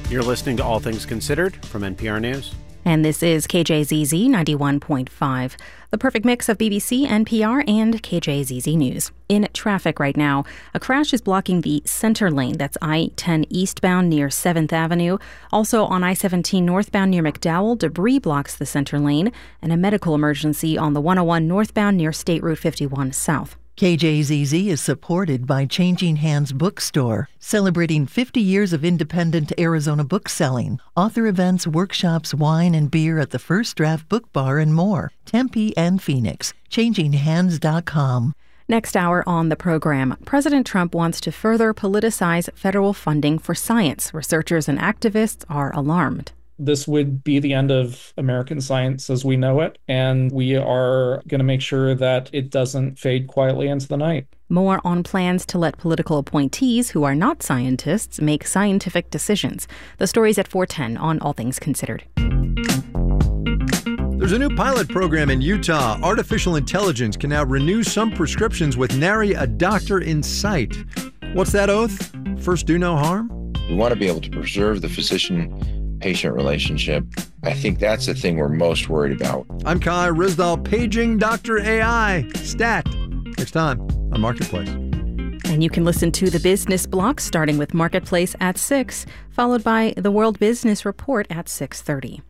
You're listening to All Things Considered from NPR News. And this is KJZZ 91.5, the perfect mix of BBC, NPR, and KJZZ News. In traffic right now, a crash is blocking the center lane. That's I-10 eastbound near 7th Avenue. Also on I-17 northbound near McDowell, debris blocks the center lane. And a medical emergency on the 101 northbound near State Route 51 south. KJZZ is supported by Changing Hands Bookstore, celebrating 50 years of independent Arizona book selling. Author events, workshops, wine and beer at the First Draft Book Bar and more. Tempe and Phoenix. ChangingHands.com. Next hour on the program, President Trump wants to further politicize federal funding for science. Researchers and activists are alarmed. This would be the end of American science as we know it, and we are going to make sure that it doesn't fade quietly into the night. More on plans to let political appointees who are not scientists make scientific decisions. The story's at 4:10 on All Things Considered. There's a new pilot program in Utah. Artificial intelligence can now renew some prescriptions with nary a doctor in sight. What's that oath? First, do no harm? We want to be able to preserve the physician-patient relationship. I think that's the thing we're most worried about. I'm Kai Ryssdal, paging Dr. AI. Stat. Next time on Marketplace. And you can listen to the business block starting with Marketplace at 6, followed by the World Business Report at 6:30.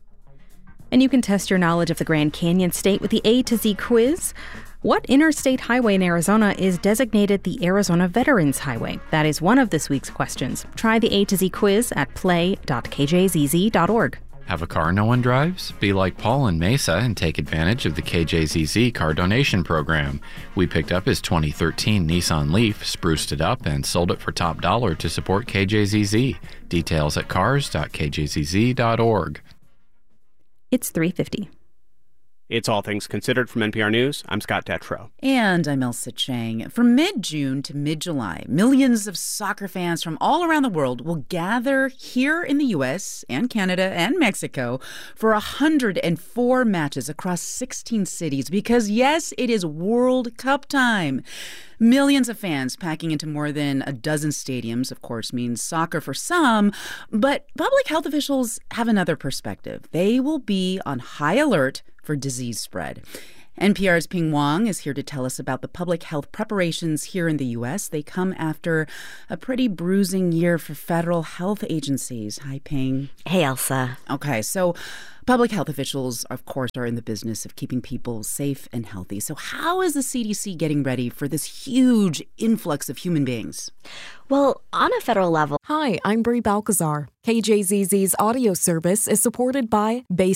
And you can test your knowledge of the Grand Canyon State with the A to Z quiz. What interstate highway in Arizona is designated the Arizona Veterans Highway? That is one of this week's questions. Try the A to Z quiz at play.kjzz.org. Have a car no one drives? Be like Paul in Mesa and take advantage of the KJZZ car donation program. We picked up his 2013 Nissan Leaf, spruced it up, and sold it for top dollar to support KJZZ. Details at cars.kjzz.org. It's 3:50. It's All Things Considered from NPR News. I'm Scott Detrow. And I'm Elsa Chang. From mid-June to mid-July, millions of soccer fans from all around the world will gather here in the U.S. and Canada and Mexico for 104 matches across 16 cities because, yes, it is World Cup time. Millions of fans packing into more than a dozen stadiums, of course, means soccer for some, but public health officials have another perspective. They will be on high alert for disease spread. NPR's Ping Wong is here to tell us about the public health preparations here in the U.S. They come after a pretty bruising year for federal health agencies. Hi, Ping. Hey, Elsa. Okay, so public health officials, of course, are in the business of keeping people safe and healthy. So how is the CDC getting ready for this huge influx of human beings? Well, on a federal level. Hi, I'm Brie Balcazar. KJZZ's audio service is supported by Bay